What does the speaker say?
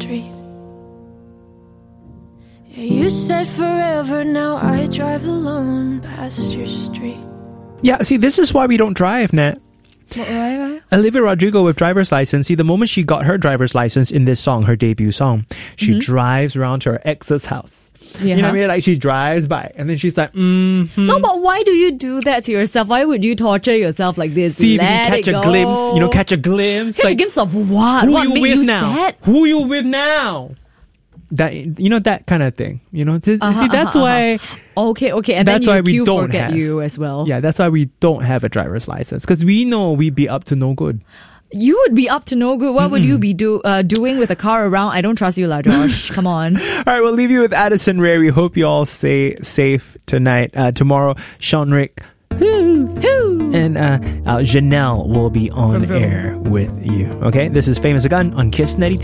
street. Yeah, you said forever, now I drive alone past your street. Yeah, see, this is why we don't drive, Nat. Why? Olivia Rodrigo with driver's license. See, the moment she got her driver's license in this song, her debut song, she drives around to her ex's house. Yeah. You know what I mean? Like, she drives by and then she's like, No, but why do you do that to yourself? Why would you torture yourself like this? See if you can Let catch it a go. glimpse. Catch a glimpse. Catch a Like, glimpse of what? who What you made with you now? sad? Who you with now? That, that kind of thing. See, that's why. Okay, and That's then why we you don't forget have. you as well. Yeah, that's why we don't have a driver's license, because we know we'd be up to no good. You would be up to no good. What would you be doing with a car around? I don't trust you, lah, Josh. Come on. All right, we'll leave you with Addison Rae. We hope you all stay safe tonight. Tomorrow, Sean Rick and Janelle will be on Vroom, vroom. air with you. Okay, this is Famous Gun on Kiss 92.